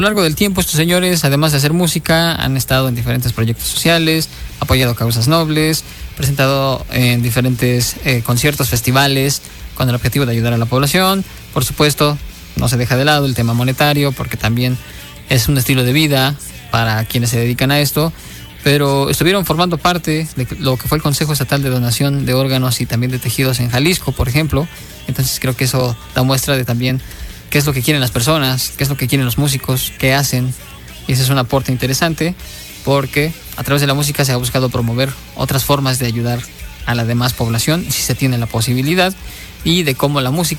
largo del tiempo estos señores, además de hacer música, han estado en diferentes proyectos sociales, apoyado causas nobles, presentado en diferentes conciertos, festivales, con el objetivo de ayudar a la población. Por supuesto, no se deja de lado el tema monetario, porque también es un estilo de vida para quienes se dedican a esto, pero estuvieron formando parte de lo que fue el Consejo Estatal de Donación de Órganos y también de Tejidos en Jalisco, por ejemplo. Entonces creo que eso da muestra de también qué es lo que quieren las personas, qué es lo que quieren los músicos, qué hacen. Y ese es un aporte interesante, porque a través de la música se ha buscado promover otras formas de ayudar a la demás población, si se tiene la posibilidad, y de cómo la música